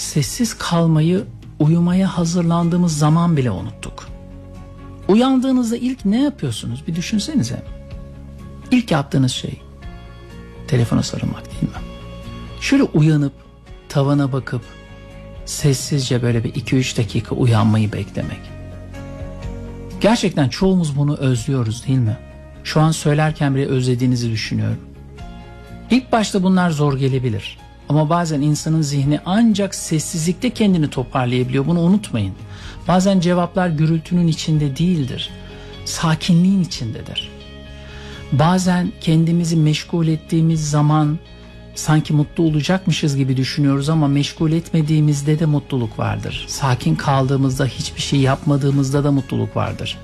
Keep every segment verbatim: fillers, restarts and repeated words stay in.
sessiz kalmayı uyumaya hazırlandığımız zaman bile unuttuk. Uyandığınızda ilk ne yapıyorsunuz? Bir düşünsenize. İlk yaptığınız şey telefona sarılmak değil mi? Şöyle uyanıp tavana bakıp sessizce böyle bir iki üç dakika uyanmayı beklemek. Gerçekten çoğumuz bunu özlüyoruz değil mi? Şu an söylerken bile özlediğinizi düşünüyorum. İlk başta bunlar zor gelebilir. Ama bazen insanın zihni ancak sessizlikte kendini toparlayabiliyor. Bunu unutmayın. Bazen cevaplar gürültünün içinde değildir. Sakinliğin içindedir. Bazen kendimizi meşgul ettiğimiz zaman sanki mutlu olacakmışız gibi düşünüyoruz ama meşgul etmediğimizde de mutluluk vardır. Sakin kaldığımızda, hiçbir şey yapmadığımızda da mutluluk vardır.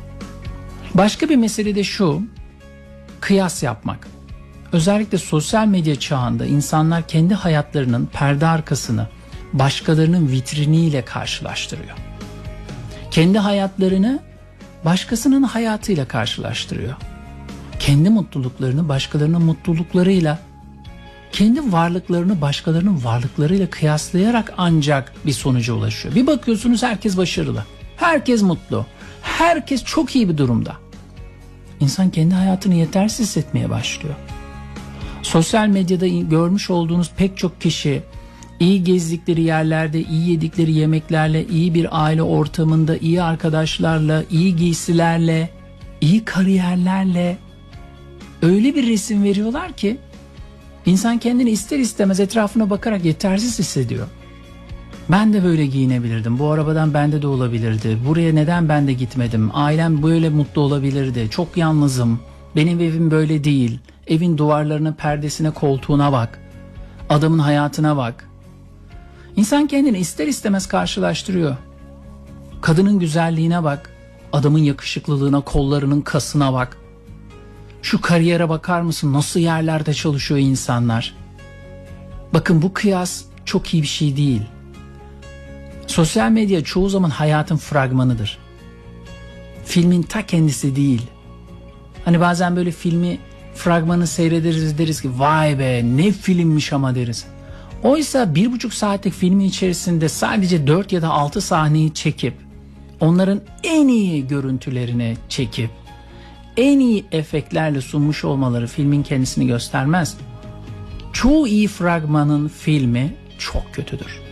Başka bir mesele de şu, kıyas yapmak. Özellikle sosyal medya çağında insanlar kendi hayatlarının perde arkasını başkalarının vitriniyle karşılaştırıyor. Kendi hayatlarını başkasının hayatıyla karşılaştırıyor. Kendi mutluluklarını başkalarının mutluluklarıyla, kendi varlıklarını başkalarının varlıklarıyla kıyaslayarak ancak bir sonuca ulaşıyor. Bir bakıyorsunuz herkes başarılı, herkes mutlu, herkes çok iyi bir durumda. İnsan kendi hayatını yetersiz hissetmeye başlıyor. Sosyal medyada görmüş olduğunuz pek çok kişi iyi gezdikleri yerlerde, iyi yedikleri yemeklerle, iyi bir aile ortamında, iyi arkadaşlarla, iyi giysilerle, iyi kariyerlerle öyle bir resim veriyorlar ki insan kendini ister istemez etrafına bakarak yetersiz hissediyor. Ben de böyle giyinebilirdim, bu arabadan bende de olabilirdi, buraya neden ben de gitmedim, ailem böyle mutlu olabilirdi, çok yalnızım, benim evim böyle değil, evin duvarlarına, perdesine, koltuğuna bak, adamın hayatına bak. İnsan kendini ister istemez karşılaştırıyor. Kadının güzelliğine bak, adamın yakışıklılığına, kollarının kasına bak. Şu kariyere bakar mısın, nasıl yerlerde çalışıyor insanlar. Bakın bu kıyas çok iyi bir şey değil. Sosyal medya çoğu zaman hayatın fragmanıdır. Filmin ta kendisi değil. Hani bazen böyle filmi, fragmanı seyrederiz, deriz ki vay be ne filmmiş ama deriz. Oysa bir buçuk saatlik filmin içerisinde sadece dört ya da altı sahneyi çekip onların en iyi görüntülerini çekip en iyi efektlerle sunmuş olmaları filmin kendisini göstermez. Çoğu iyi fragmanın filmi çok kötüdür.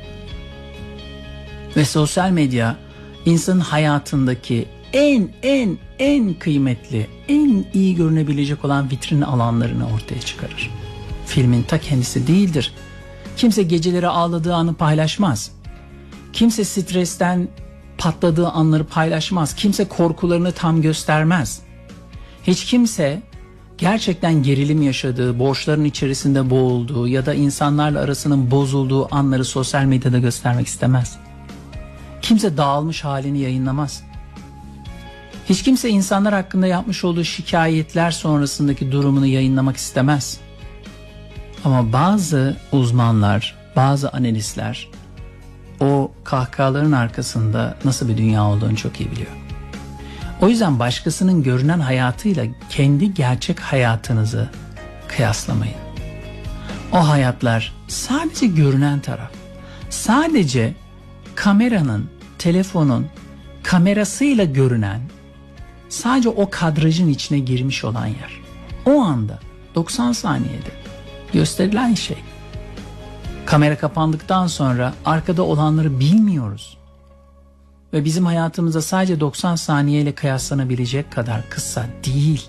Ve sosyal medya insanın hayatındaki en en en kıymetli, en iyi görünebilecek olan vitrin alanlarını ortaya çıkarır. Filmin ta kendisi değildir. Kimse geceleri ağladığı anı paylaşmaz. Kimse stresten patladığı anları paylaşmaz. Kimse korkularını tam göstermez. Hiç kimse gerçekten gerilim yaşadığı, borçların içerisinde boğulduğu ya da insanlarla arasının bozulduğu anları sosyal medyada göstermek istemez. Kimse dağılmış halini yayınlamaz. Hiç kimse insanlar hakkında yapmış olduğu şikayetler sonrasındaki durumunu yayınlamak istemez. Ama bazı uzmanlar, bazı analistler o kahkahaların arkasında nasıl bir dünya olduğunu çok iyi biliyor. O yüzden başkasının görünen hayatıyla kendi gerçek hayatınızı kıyaslamayın. O hayatlar sadece görünen taraf. Sadece kameranın, telefonun kamerasıyla görünen, sadece o kadrajın içine girmiş olan yer. O anda doksan saniyede gösterilen şey. Kamera kapandıktan sonra arkada olanları bilmiyoruz. Ve bizim hayatımızda sadece doksan saniyeyle kıyaslanabilecek kadar kısa değil.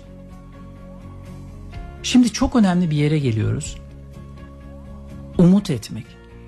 Şimdi çok önemli bir yere geliyoruz. Umut etmek.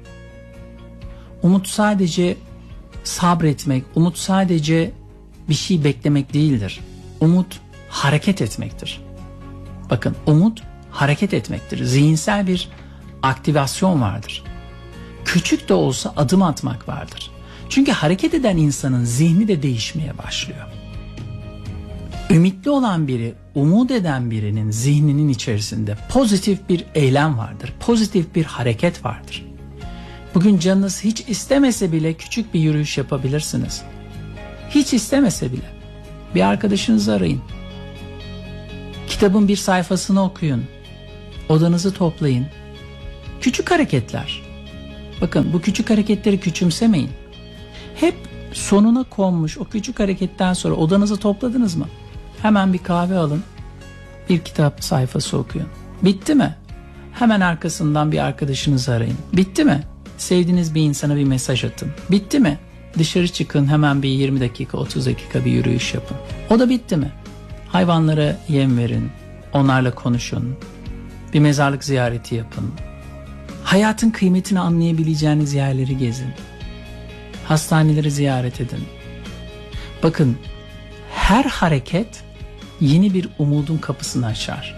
Umut sadece sabretmek, umut sadece bir şey beklemek değildir. Umut hareket etmektir. Bakın, umut hareket etmektir. Zihinsel bir aktivasyon vardır. Küçük de olsa adım atmak vardır. Çünkü hareket eden insanın zihni de değişmeye başlıyor. Ümitli olan biri, umut eden birinin zihninin içerisinde pozitif bir eylem vardır. Pozitif bir hareket vardır. Bugün canınız hiç istemese bile küçük bir yürüyüş yapabilirsiniz. Hiç istemese bile. Bir arkadaşınızı arayın. Kitabın bir sayfasını okuyun. Odanızı toplayın. Küçük hareketler. Bakın, bu küçük hareketleri küçümsemeyin. Hep sonuna konmuş o küçük hareketten sonra odanızı topladınız mı? Hemen bir kahve alın, bir kitap sayfası okuyun. Bitti mi? Hemen arkasından bir arkadaşınızı arayın. Bitti mi? Sevdiğiniz bir insana bir mesaj atın. Bitti mi? Dışarı çıkın, hemen bir yirmi dakika otuz dakika bir yürüyüş yapın. O da bitti mi? Hayvanlara yem verin, onlarla konuşun, bir mezarlık ziyareti yapın. Hayatın kıymetini anlayabileceğiniz yerleri gezin. Hastaneleri ziyaret edin. Bakın, her hareket yeni bir umudun kapısını açar.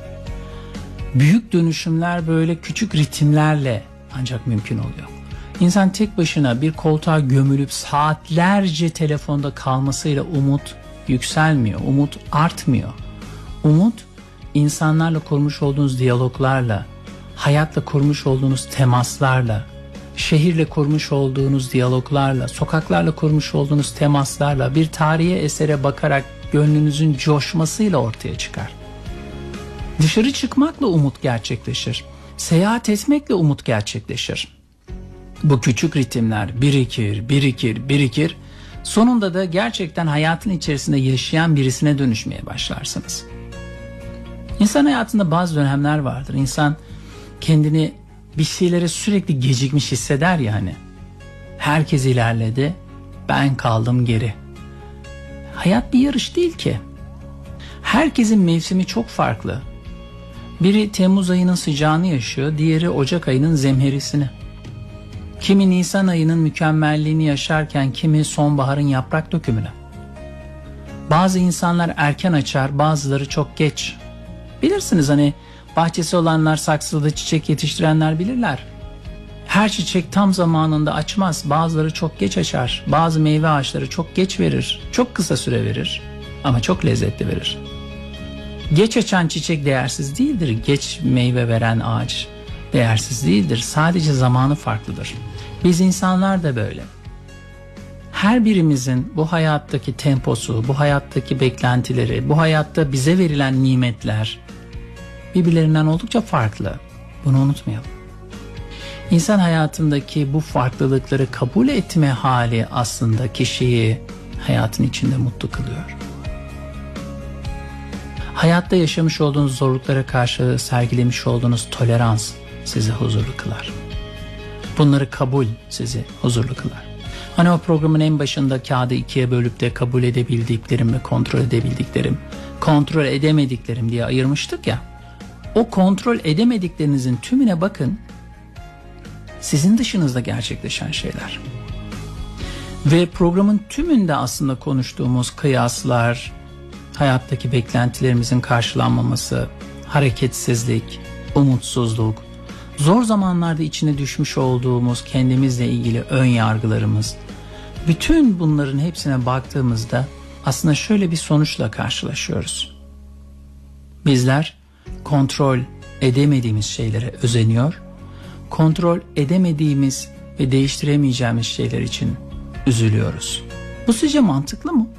Büyük dönüşümler böyle küçük ritimlerle ancak mümkün oluyor. İnsan tek başına bir koltuğa gömülüp saatlerce telefonda kalmasıyla umut yükselmiyor, umut artmıyor. Umut, insanlarla kurmuş olduğunuz diyaloglarla, hayatla kurmuş olduğunuz temaslarla, şehirle kurmuş olduğunuz diyaloglarla, sokaklarla kurmuş olduğunuz temaslarla, bir tarihi esere bakarak gönlünüzün coşmasıyla ortaya çıkar. Dışarı çıkmakla umut gerçekleşir. Seyahat etmekle umut gerçekleşir. Bu küçük ritimler birikir, birikir, birikir. Sonunda da gerçekten hayatın içerisinde yaşayan birisine dönüşmeye başlarsınız. İnsan hayatında bazı dönemler vardır. İnsan kendini bir şeylere sürekli gecikmiş hisseder yani. Herkes ilerledi, ben kaldım geri. Hayat bir yarış değil ki. Herkesin mevsimi çok farklı. Biri Temmuz ayının sıcağını yaşıyor, diğeri Ocak ayının zemherisini. Kimi Nisan ayının mükemmelliğini yaşarken kimi sonbaharın yaprak dökümünü. Bazı insanlar erken açar, bazıları çok geç. Bilirsiniz hani, bahçesi olanlar, saksıda çiçek yetiştirenler bilirler. Her çiçek tam zamanında açmaz. Bazıları çok geç açar. Bazı meyve ağaçları çok geç verir. Çok kısa süre verir ama çok lezzetli verir. Geç açan çiçek değersiz değildir. Geç meyve veren ağaç değersiz değildir. Sadece zamanı farklıdır. Biz insanlar da böyle. Her birimizin bu hayattaki temposu, bu hayattaki beklentileri, bu hayatta bize verilen nimetler birbirlerinden oldukça farklı. Bunu unutmayalım. İnsan hayatındaki bu farklılıkları kabul etme hali aslında kişiyi hayatın içinde mutlu kılıyor. Hayatta yaşamış olduğunuz zorluklara karşı sergilemiş olduğunuz tolerans sizi huzurlu kılar. Bunları kabul sizi huzurlu kılar. Hani o programın en başında kağıdı ikiye bölüp de kabul edebildiklerim ve kontrol edebildiklerim, kontrol edemediklerim diye ayırmıştık ya. O kontrol edemediklerinizin tümüne bakın. Sizin dışınızda gerçekleşen şeyler. Ve programın tümünde aslında konuştuğumuz kıyaslar, hayattaki beklentilerimizin karşılanmaması, hareketsizlik, umutsuzluk, zor zamanlarda içine düşmüş olduğumuz kendimizle ilgili ön yargılarımız, bütün bunların hepsine baktığımızda aslında şöyle bir sonuçla karşılaşıyoruz. Bizler kontrol edemediğimiz şeylere özeniyor, kontrol edemediğimiz ve değiştiremeyeceğimiz şeyler için üzülüyoruz. Bu sizce mantıklı mı?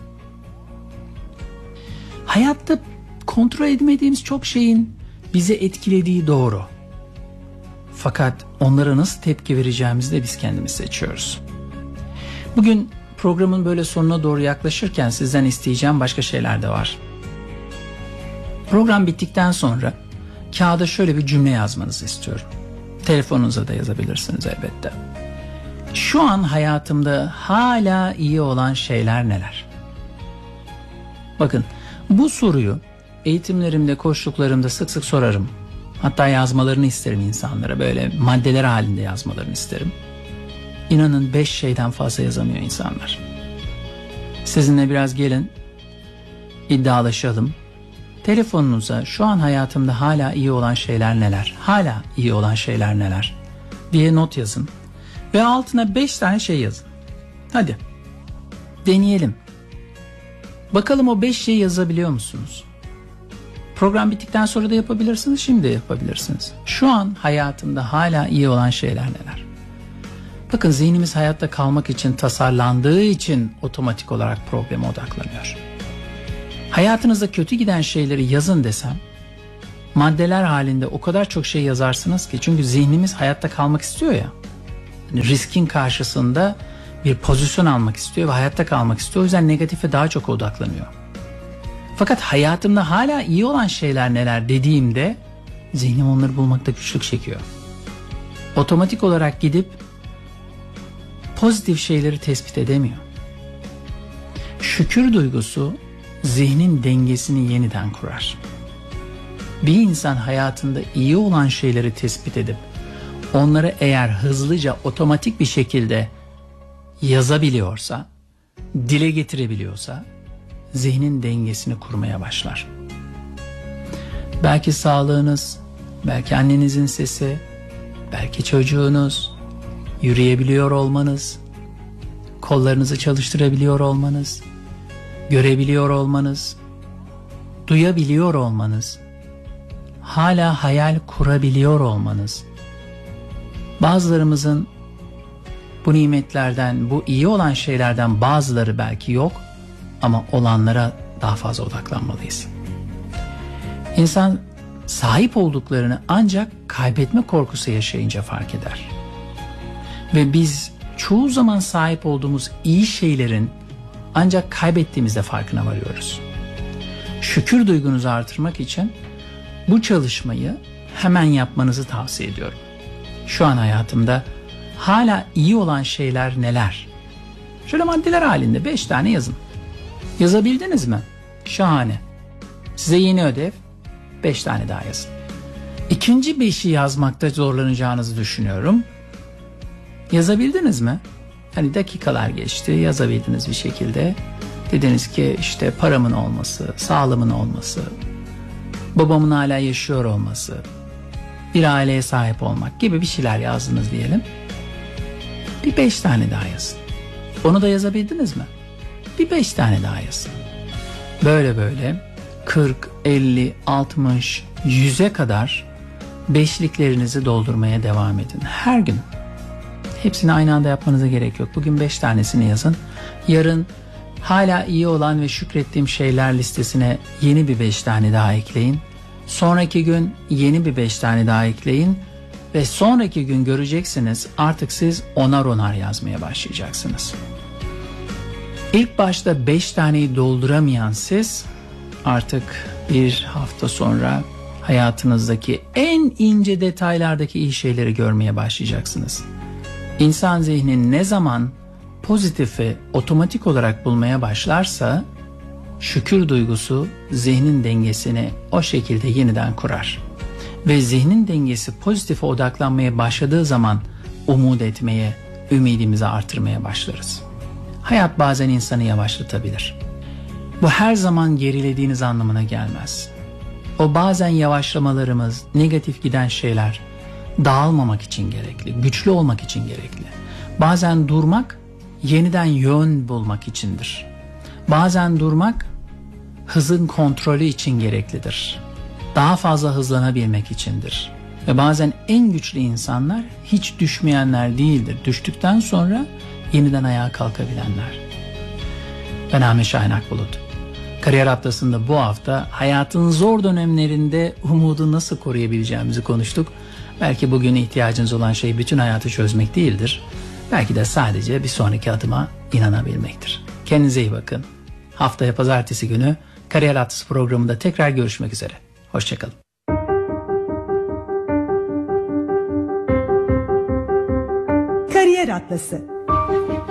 Hayatta kontrol edemediğimiz çok şeyin bizi etkilediği doğru. Fakat onlara nasıl tepki vereceğimizi de biz kendimiz seçiyoruz. Bugün programın böyle sonuna doğru yaklaşırken sizden isteyeceğim başka şeyler de var. Program bittikten sonra kağıda şöyle bir cümle yazmanızı istiyorum. Telefonunuza da yazabilirsiniz elbette. Şu an hayatımda hala iyi olan şeyler neler? Bakın, bu soruyu eğitimlerimde, koçluklarımda sık sık sorarım. Hatta yazmalarını isterim insanlara, böyle maddeler halinde yazmalarını isterim. İnanın beş şeyden fazla yazamıyor insanlar. Sizinle biraz gelin, iddialaşalım. Telefonunuza şu an hayatımda hala iyi olan şeyler neler? Hala iyi olan şeyler neler? Diye not yazın. Ve altına beş tane şey yazın. Hadi deneyelim. Bakalım o beş şeyi yazabiliyor musunuz? Program bittikten sonra da yapabilirsiniz, şimdi de yapabilirsiniz. Şu an hayatımda hala iyi olan şeyler neler? Bakın, zihnimiz hayatta kalmak için tasarlandığı için otomatik olarak probleme odaklanıyor. Hayatınızda kötü giden şeyleri yazın desem, maddeler halinde o kadar çok şey yazarsınız ki, çünkü zihnimiz hayatta kalmak istiyor ya. Yani riskin karşısında bir pozisyon almak istiyor ve hayatta kalmak istiyor. O yüzden negatife daha çok odaklanıyor. Fakat hayatımda hala iyi olan şeyler neler dediğimde zihnim onları bulmakta güçlük çekiyor. Otomatik olarak gidip pozitif şeyleri tespit edemiyor. Şükür duygusu zihnin dengesini yeniden kurar. Bir insan hayatında iyi olan şeyleri tespit edip onları eğer hızlıca otomatik bir şekilde yazabiliyorsa, dile getirebiliyorsa zihnin dengesini kurmaya başlar. Belki sağlığınız, belki annenizin sesi, belki çocuğunuz, yürüyebiliyor olmanız, kollarınızı çalıştırabiliyor olmanız, görebiliyor olmanız, duyabiliyor olmanız, hala hayal kurabiliyor olmanız. Bazılarımızın bu nimetlerden, bu iyi olan şeylerden bazıları belki yok ama olanlara daha fazla odaklanmalıyız. İnsan sahip olduklarını ancak kaybetme korkusu yaşayınca fark eder. Ve biz çoğu zaman sahip olduğumuz iyi şeylerin ancak kaybettiğimizde farkına varıyoruz. Şükür duygunuzu artırmak için bu çalışmayı hemen yapmanızı tavsiye ediyorum. Şu an hayatımda hala iyi olan şeyler neler? Şöyle maddeler halinde beş tane yazın. Yazabildiniz mi? Şahane. Size yeni ödev, beş tane daha yazın. İkinci beşi yazmakta zorlanacağınızı düşünüyorum. Yazabildiniz mi? Hani dakikalar geçti, yazabildiniz bir şekilde. Dediniz ki işte paramın olması, sağlığımın olması, babamın hala yaşıyor olması, bir aileye sahip olmak gibi bir şeyler yazdınız diyelim. Bir beş tane daha yazın. Onu da yazabildiniz mi? Bir beş tane daha yazın. Böyle böyle kırk, elli, altmış, yüze kadar beşliklerinizi doldurmaya devam edin. Her gün. Hepsini aynı anda yapmanıza gerek yok. Bugün beş tanesini yazın. Yarın hala iyi olan ve şükrettiğim şeyler listesine yeni bir beş tane daha ekleyin. Sonraki gün yeni bir beş tane daha ekleyin. Ve sonraki gün göreceksiniz artık siz onar onar yazmaya başlayacaksınız. İlk başta beş taneyi dolduramayan siz artık bir hafta sonra hayatınızdaki en ince detaylardaki iyi şeyleri görmeye başlayacaksınız. İnsan zihni ne zaman pozitifi otomatik olarak bulmaya başlarsa şükür duygusu zihnin dengesini o şekilde yeniden kurar. Ve zihnin dengesi pozitife odaklanmaya başladığı zaman umut etmeye, ümidimizi artırmaya başlarız. Hayat bazen insanı yavaşlatabilir. Bu her zaman gerilediğiniz anlamına gelmez. O bazen yavaşlamalarımız, negatif giden şeyler dağılmamak için gerekli, güçlü olmak için gerekli. Bazen durmak, yeniden yön bulmak içindir. Bazen durmak, hızın kontrolü için gereklidir. Daha fazla hızlanabilmek içindir. Ve bazen en güçlü insanlar hiç düşmeyenler değildir. Düştükten sonra yeniden ayağa kalkabilenler. Ben Ahmet Şahin Akbulut. Kariyer Haftası'nda bu hafta hayatın zor dönemlerinde umudu nasıl koruyabileceğimizi konuştuk. Belki bugün ihtiyacınız olan şey bütün hayatı çözmek değildir. Belki de sadece bir sonraki adıma inanabilmektir. Kendinize iyi bakın. Haftaya pazartesi günü Kariyer Haftası programında tekrar görüşmek üzere. Hoşçakalın. Kariyer Atlası.